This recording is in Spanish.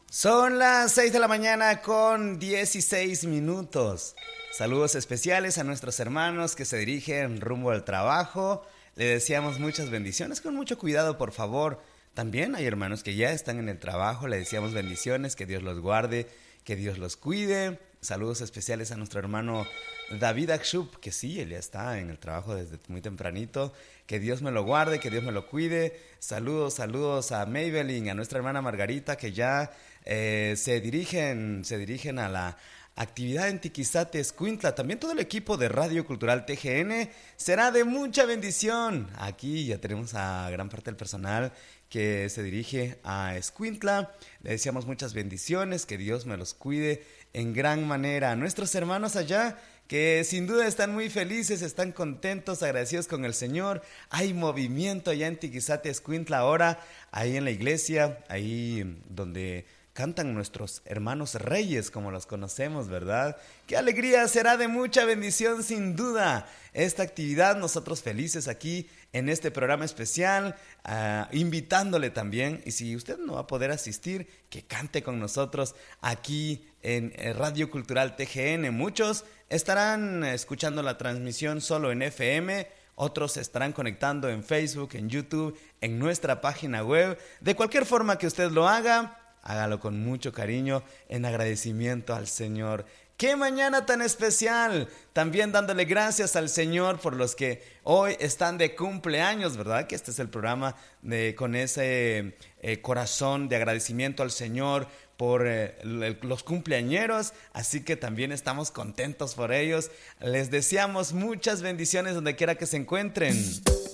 Son las 6 de la mañana con 16 minutos. Saludos especiales a nuestros hermanos que se dirigen rumbo al trabajo. Le deseamos muchas bendiciones, con mucho cuidado, por favor. También hay hermanos que ya están en el trabajo, le deseamos bendiciones, que Dios los guarde, que Dios los cuide. Saludos especiales a nuestro hermano David Akshub, que sí, él ya está en el trabajo desde muy tempranito. Que Dios me lo guarde, que Dios me lo cuide. Saludos a Maybelline, a nuestra hermana Margarita, que ya se dirigen a la actividad en Tiquizate, Escuintla. También todo el equipo de Radio Cultural TGN será de mucha bendición. Aquí ya tenemos a gran parte del personal que se dirige a Escuintla. Le deseamos muchas bendiciones, que Dios me los cuide en gran manera. A nuestros hermanos allá, que sin duda están muy felices, están contentos, agradecidos con el Señor. Hay movimiento allá en Tiquizate, Escuintla ahora, ahí en la iglesia, ahí donde cantan nuestros hermanos reyes, como los conocemos, ¿verdad? ¡Qué alegría! Será de mucha bendición, sin duda, esta actividad. Nosotros felices aquí en este programa especial, invitándole también, y si usted no va a poder asistir, que cante con nosotros aquí en Radio Cultural TGN. Muchos estarán escuchando la transmisión solo en FM, otros se estarán conectando en Facebook, en YouTube, en nuestra página web. De cualquier forma que usted lo haga, hágalo con mucho cariño, en agradecimiento al Señor. ¡Qué mañana tan especial! También dándole gracias al Señor por los que hoy están de cumpleaños, ¿verdad? Que este es el programa con ese corazón de agradecimiento al Señor por los cumpleañeros, así que también estamos contentos por ellos. Les deseamos muchas bendiciones donde quiera que se encuentren.